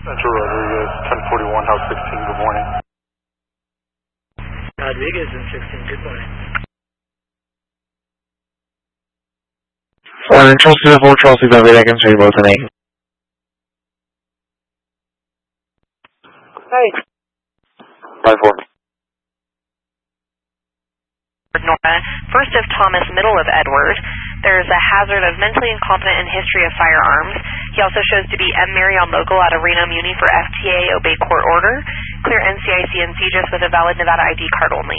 Central Rodriguez, 1041, House 16, good morning. Rodriguez and 16, good morning. Chelsea 4, Chelsea David, I can say both in English. Hi. 5-4. Nora, first of Thomas, middle of Edward. There's a hazard of mentally incompetent and history of firearms. He also shows to be M. Mariel Mogul out of Reno Muni for FTA, obey court order. Clear NCIC and CJIS with a valid Nevada ID card only.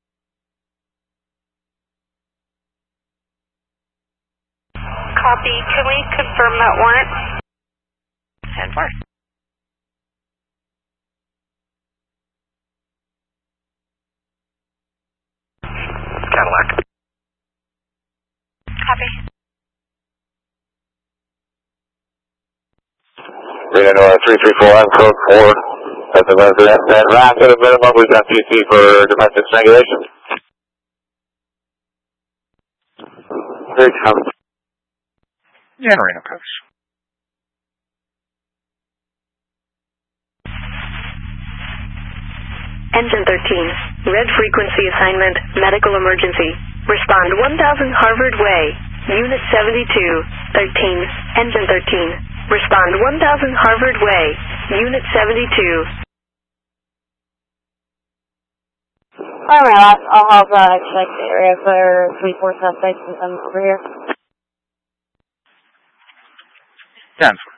Copy. Can we confirm that warrant? 10-4. Cadillac. Copy. Reno 334, I'm code 4. That's a resident. And RAC at a minimum, we've got PC for domestic strangulation. Very common. Yeah, Reno codes. Engine 13, red frequency assignment, medical emergency. Respond 1000 Harvard Way, Unit 72, 13, Engine 13. Respond 1000 Harvard Way, Unit 72. Alright, I'll have check the area for 3-4 suspects over here. 10-4.